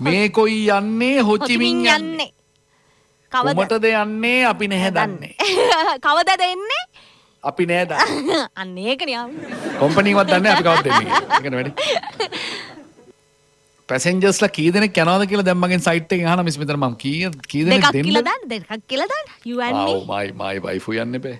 මේ කොයි යන්නේ හොචිමින් යන්නේ. කොමටද යන්නේ අපි නැහැ දන්නේ. කවදද එන්නේ? අපි නෑ දන්නේ. අන්න ඒකනේ ආවේ. කම්පැනිවත් දන්නේ අපි කවද්ද එන්නේ කියලා. ඒකනේ වැඩි. පැසෙන්ජර්ස්ලා කී දෙනෙක් යනවද කියලා දැන් මගෙන් සයිට් එකෙන් අහනවා මිස් මෙතන මම කී දෙනෙක් දෙන්න. දෙකක් කියලා දාන්න. You and me. my wife යන්නේ බෑ.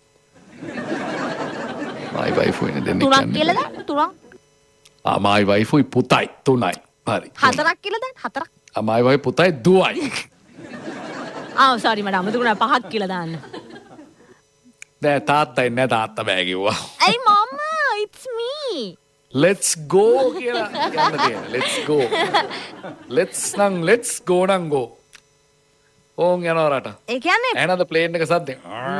my wife ඉන්නේ දෙන්නෙක් යන්නේ. 3ක් යන්නේ. කියලා දාන්න 3ක්. my wife පුතයි 3යි. හරි. 4ක් කියලා දාන්න 4ක්. my wife පුතයි දුවයි. sorry මට අමතකුණා 5ක් කියලා දාන්න. නෑ තාත්තා ඉන්නේ තාත්තා බෑ කිව්වා. Hey mama, it's me. Let's go කියලා යන්න තියෙන. Let's go. let's go නම් go. ඕන් යනවා රට. ඒ කියන්නේ එහෙනම්ද ප්ලේන් එක සද්දෙන්.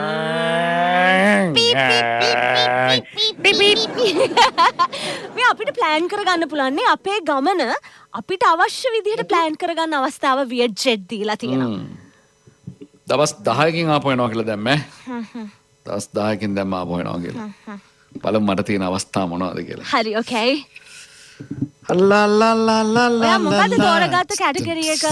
මේ අපිට ප්ලෑන් කරගන්න පුළුවන් නේ අපේ ගමන අපිට අවශ්‍ය විදිහට ප්ලෑන් කරගන්න අවස්ථාව වියට්ජෙට් දීලා තියෙනවා. දවස් 10කින් ආපහු එනවා කියලා දැම්මේ. දවස් 10කින් දැම්ම ආපහු එනවා කියලා. බලමු මට තියෙන අවස්ථා මොනවද කියලා. හරි okay. අල්ලා ලා ලා ලා ලා. මොකද තෝරගත්ත කැටගරි එක?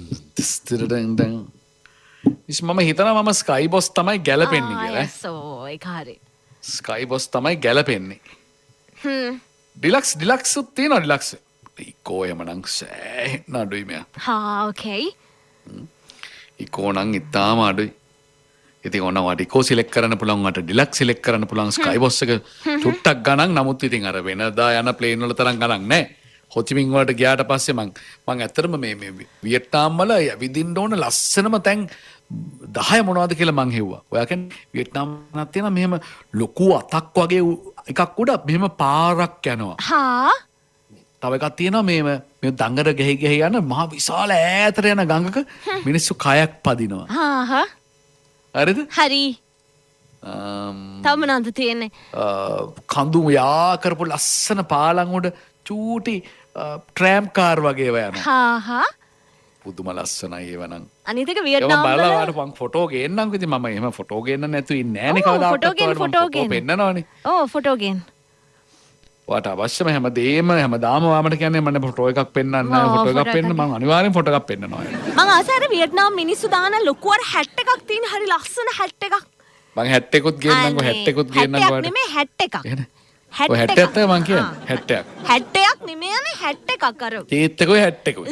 මම හිතනවා මම ස්කයි බොස් තමයි ගැලපෙන්නේ කියලා. ඒක හරි. ස්කයි බොස් තමයි ගැලපෙන්නේ. ඩිලක්ස් උත් තියෙනවා ඩිලක්ස්. ඉකෝ එමනම් සෑහෙන අඩුයි මෙයා. okay. ඉකෝ නම් ඉතාම අඩුයි. ඉතින් ඔන්න වට ඉකෝ සිලෙක්ට් කරන්න පුළුවන් වට ඩිලක්ස් සිලෙක්ට් කරන්න පුළුවන් ස්කයි බොස් එක චුට්ටක් ගණන් නමුත් ඉතින් අර වෙනදා යන ප්ලේන් වල තරම් ගණන් නැහැ. හොචිමින් වලට ගියාට පස්සේ මං ඇත්තටම මේ වියට්නාම් වල විදින්න ඕන ලස්සනම තැන් 10 මොනවද කියලා මං හෙව්වා. ඔයා කියන්නේ වියට්නාම් නත් තියෙන මෙහෙම ලොකු අතක් වගේ එකක් උඩ මෙහෙම පාරක් යනවා. තව එකක් තියෙනවා මේ දඟර ගෙහි යන මහ විශාල ඈතට යන ගඟක මිනිස්සු කයක් පදිනවා. හරිද? හරි. තව මොනවද තියෙන්නේ? කඳු යා කරපු ලස්සන පාලං උඩ චූටි ට්‍රෑම් කාර් වගේ ඒවා යනවා. පුදුම ලස්සනයි ඒවා නම්. අනිත් එක වියට්නාම් වල බලලා මම ෆොටෝ ගේන්නම්කෝ. ඉතින් මම එහෙම ෆොටෝ ගේන්න නැතුව ඉන්නේ නෑනේ කවදාවත්. ෆොටෝ පෙන්නනවනේ. ෆොටෝ ගේන්න. ඔයාට අවශ්‍යම හැමදාම වාමට කියන්නේ මම ෆොටෝ එකක් පෙන්නන්න ෆොටෝ එකක් පෙන්න මම අනිවාර්යෙන් ෆොටෝ එකක් පෙන්නනවා. මම ආසාර වියට්නාම් මිනිස්සු දාන ලොකු අර හැට් එකක් තියෙන හරි ලස්සන හැට් එකක්. මම හැට් එකකුත් ගේන්නම්කෝ හැට් එකකුත් ගේන්නම්කෝ. හැට් නෙමෙයි හැට් එකක්. හැට් එකක් තමයි මං කියන්නේ. හැට් එකක්. හැට් එකක් නෙමෙයිනේ හැට් එකක් අර. ඒත් එකයි හැට් එකයි.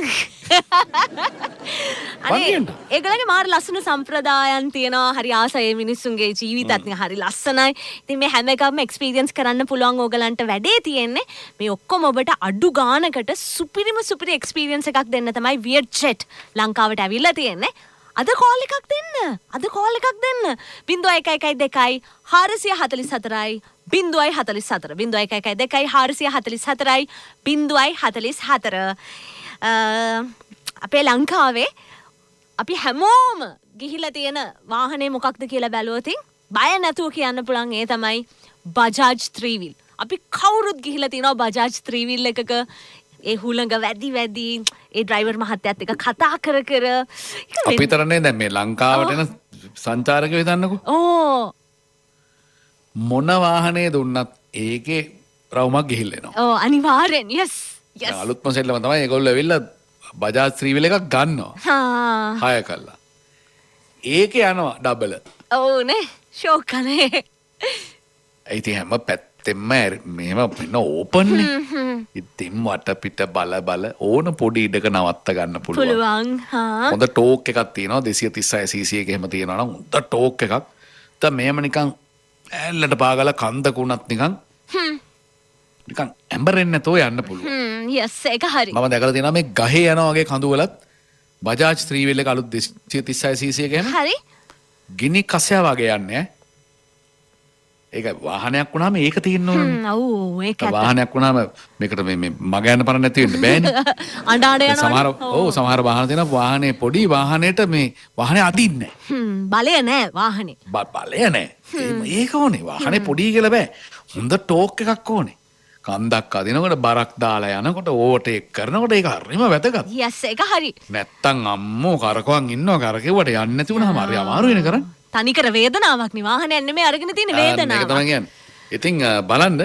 අනේ ඒගොල්ලන්ගේ මාර ලස්සන සම්ප්‍රදායන් තියෙනවා. හරි ආසයි මිනිස්සුන්ගේ ජීවිතත් හරි ලස්සනයි. ඉතින් මේ හැම එකක්ම එක්ස්පීරියන්ස් කරන්න පුළුවන් ඕගලන්ට වැඩේ තියෙන්නේ. මේ ඔක්කොම ඔබට අඩු ගානකට සුපිරි එක්ස්පීරියන්ස් එකක් දෙන්න තමයි වියට්ජෙට් ලංකාවට ඇවිල්ලා තියෙන්නේ. අද කෝල් එකක් දෙන්න. 0112 444යි 044 0112 අපේ ලංකාවේ අපි හැමෝම ගිහිලා තියෙන වාහනේ මොකක්ද කියලා බැලුවොත් බය නැතුව කියන්න පුළුවන් ඒ තමයි බජාජ් 3 wheel. අපි කවුරුත් ගිහිලා තිනවා බජාජ් 3 wheel එකක ඒ හුළඟ වැඩි ඒ ඩ්‍රයිවර් මහත්තයාත් එක්ක කතා කර අපි තරනේ දැන් මේ ලංකාවට එන සංචාරකයෝ හිතන්නකෝ. මොන වාහනේ දුන්නත් ඒකේ රවුමක් ගිහිල්ලා එනවා. අනිවාර්යෙන්. yes. අලුත්ම සෙල්ලම තමයි ඒගොල්ලෝ ඇවිල්ලා බජාජ් 3 wheel එකක් ගන්නවා. හය කළා. ඒකේ යනවා ඩබල්. නේ ෂෝක් අනේ. ඉතින් හැම පැත්තෙම මෙහෙම වෙන ඕපන් නේ. ඉතින් වටපිට බල ඕන පොඩි ඉඩක නවත්ත ගන්න පුළුවන්. හොඳ ටෝක් එකක් තියෙනවා 236 cc එක එහෙම තියෙනවා නම් හොඳ ටෝක් එකක්. දැන් මෙහෙම නිකන් ඇල්ලට පාගලා කන්දකුණත් නිකන් ඇම්බරෙන්නේ නැතෝ යන්න පුළුවන්. yes ඒක හරි. මම දැකලා තියෙනවා මේ ගහේ යනවා වගේ කඳු වලත් බජාජ් 3 wheel එක අලුත් 236 cc එක එහෙම. හරි. ගිනි කසයා වගේ යන්නේ. ඒක වාහනයක් වුණාම ඒක තියෙන්න ඕනේ. ඔව් ඒක ඇත්ත. වාහනයක් වුණාම මේකට මේ මග යන්න පර නැති වෙන්න බෑනේ. අඬ යනවා. සමහර වාහන තියෙනවා වාහනේ පොඩි වාහනේට මේ වාහනේ අදින්නේ නැහැ. බලය නැහැ වාහනේ. බලය නැහැ. ඒක ඕනේ. වාහනේ පොඩි කියලා බෑ. හොඳ ටෝක් එකක් ඕනේ. කන්දක් අදිනකොට බරක් දාලා යනකොට ඕවර්ටේක් කරනකොට ඒක හරිම වැදගත්. yes ඒක හරි. නැත්තම් අම්මෝ කරකවන් ඉන්නවා කරකෙව්වට යන්නේ නැති වුණාම හරි අමාරු වෙන කරන්නේ. තනිකර වේදනාවක් නේ වාහනයක් නෙමෙයි අරගෙන තියෙන වේදනාවක්. ඒක තමයි කියන්නේ. ඉතින් බලන්න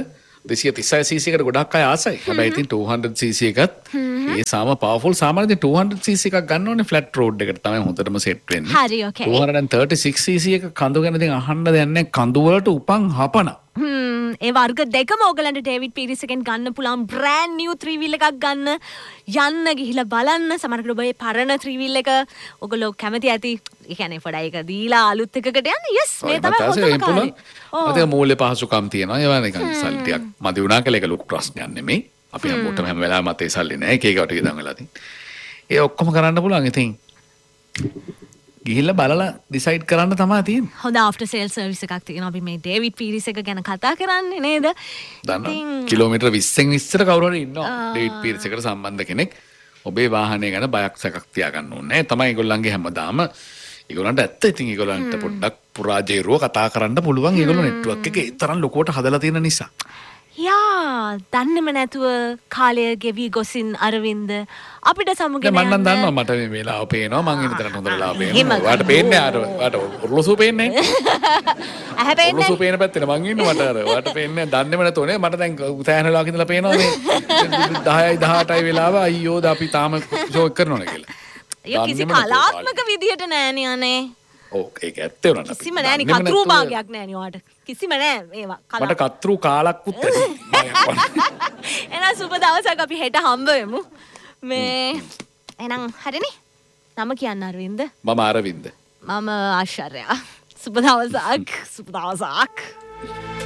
236cc එකට ගොඩක් අය ආසයි. හැබැයි ඉතින් 200cc එකත් ඒ සාම පවර්ෆුල් සාමාන්‍යයෙන් 200cc එකක් ගන්න ඕනේ ෆ්ලැට් රෝඩ් එකට තමයි හොඳටම සෙට් වෙන්නේ. හරි okay. 236cc එක කඳු ගැන ඉතින් අහන්න දෙයක් නැහැ. කඳු වලට උපන් හපන. ඒ වර්ග දෙකම ඕගලන්ට ඩේවිඩ් පීරිස් එකෙන් ගන්න පුළුවන් බ්‍රෑන්ඩ් නිව් 3 wheel එකක් ගන්න යන්න ගිහිල්ලා බලන්න සමහරකට ඔබ මේ පරණ 3 wheel එක ඔයගොල්ලෝ කැමති ඇති ඒ කියන්නේ ෆොඩා එක දීලා අලුත් එකකට යන්න yes මේ තමයි හොඳම කාර්යය. ඒක මූල්‍ය පහසුකම් තියෙනවා. ඒවා නිකන් සල්ලි ටිකක් මදි වුණා කියලා ඒක ලොකු ප්‍රශ්නයක් නෙමෙයි. අපි හැමෝටම හැම වෙලාවෙම අතේ සල්ලි නැහැ. එක එකට ඉදන් වෙලා තියෙන්නේ. ඒ ඔක්කොම කරන්න පුළුවන්. ඉතින් ගිහිල්ලා බලලා ඩිසයිඩ් කරන්න තමයි තියෙන්නේ. හොඳ ආෆ්ටර් සේල් සර්විස් එකක් තියෙනවා. අපි මේ ඩේවිඩ් පීරිස් එක ගැන කතා කරන්නේ නේද? දන්නවා. කිලෝමීටර් 20න් විතර කවුරු හරි ඉන්නවා. ඩේවිඩ් පීරිස් එකට සම්බන්ධ කෙනෙක්. ඔබේ වාහනය ගැන බයක් සැකක් තියාගන්න ඕනේ. තමයි ඒගොල්ලන්ගේ හැමදාම ඒගොල්ලන්ට ඇත්ත ඉතින් ඒගොල්ලන්ට පොඩ්ඩක් පුරාජේරුව කතා කරන්න පුළුවන්. ඒගොල්ලෝ නෙට්වර්ක් එක ඒ තරම් ලොකුවට හදලා තියෙන නිසා. යා දන්නෙම නැතුව කාලය ගෙවි ගොසින් අරවින්ද අපිට සමුගෙන මම නම් දන්නවා මට මේ වෙලාව පේනවා මං ඉන්න තරම් හොඳ වෙලාව පේනවා. ඔයාට පේන්නේ ඔයාට ඔරලෝසුව පේන්නේ ඇහැ පේන්නේ ඔරලෝසුව පේන පැත්තේ මං ඉන්න මට අර ඔයාට පේන්නේ දන්නෙම නැතුවනේ මට දැන් උතෑන වෙලාවක ඉඳලා පේනවා මේ 10යි 18යි වෙලාව අයියෝ අපි තාම ෂෝ එක කරනවනේ කියලා. ඒක කිසි කලාත්මක විදියට නෑනේ අනේ. ඔව් ඒක ඇත්තේ උනන්න. කිසිම නෑනේ කතරු භාගයක් නෑනේ ඔයාට. කිසිම නෑ මේවා. මට කතරු කාලක්කුත් ඇති. එහෙනම් සුබ දවසක් අපි හෙට හම්බ වෙමු. මේ එහෙනම් හරිනේ. නම කියන්න අරවින්ද. මම අරවින්ද. මම ආශ්චර්යා. සුබ දවසක්. සුබ දවසක්.